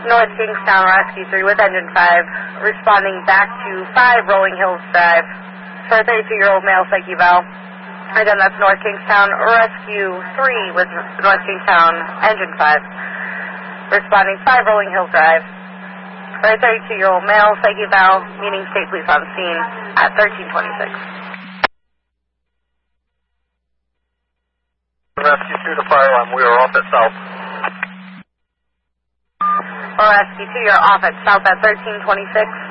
North Kingstown, Rescue 3 with engine 5, responding back to 5 Rolling Hills Drive for a 32-year-old male psych eval. Again, that's North Kingstown, Rescue 3 with North Kingstown, engine 5, responding 5 Rolling Hills Drive for a 32-year-old male psych eval, meeting state police on scene at 1326. Rescue 2 to fire alarm, we are off at South. Rescue 2, you're off at South at 1326.